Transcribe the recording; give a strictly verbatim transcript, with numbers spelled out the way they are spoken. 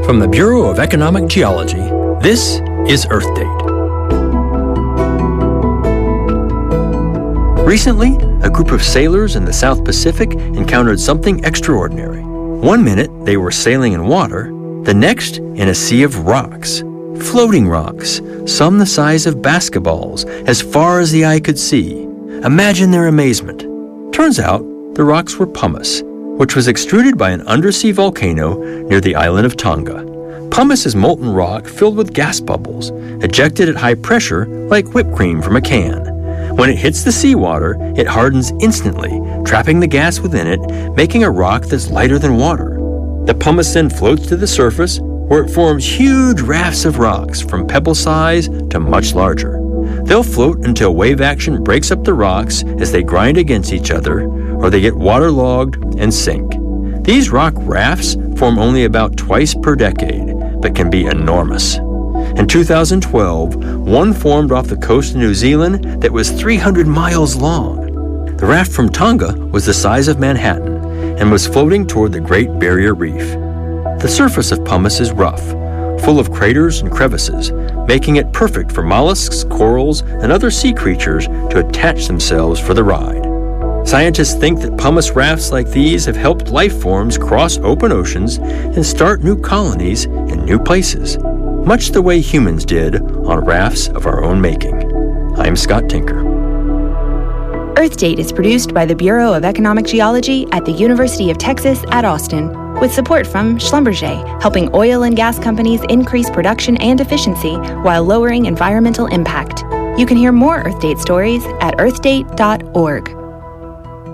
From the Bureau of Economic Geology, this is Earth Date. Recently, a group of sailors in the South Pacific encountered something extraordinary. One minute, they were sailing in water, the next in a sea of rocks. Floating rocks, some the size of basketballs, as far as the eye could see. Imagine their amazement. Turns out, the rocks were pumice, which was extruded by an undersea volcano near the island of Tonga. Pumice is molten rock filled with gas bubbles, ejected at high pressure like whipped cream from a can. When it hits the seawater, it hardens instantly, trapping the gas within it, making a rock that's lighter than water. The pumice then floats to the surface, where it forms huge rafts of rocks from pebble size to much larger. They'll float until wave action breaks up the rocks as they grind against each other, or they get waterlogged and sink. These rock rafts form only about twice per decade, but can be enormous. In two thousand twelve, one formed off the coast of New Zealand that was three hundred miles long. The raft from Tonga was the size of Manhattan and was floating toward the Great Barrier Reef. The surface of pumice is rough, full of craters and crevices, making it perfect for mollusks, corals, and other sea creatures to attach themselves for the ride. Scientists think that pumice rafts like these have helped life forms cross open oceans and start new colonies in new places, much the way humans did on rafts of our own making. I'm Scott Tinker. Earth Date is produced by the Bureau of Economic Geology at the University of Texas at Austin, with support from Schlumberger, helping oil and gas companies increase production and efficiency while lowering environmental impact. You can hear more Earth Date stories at earth date dot org.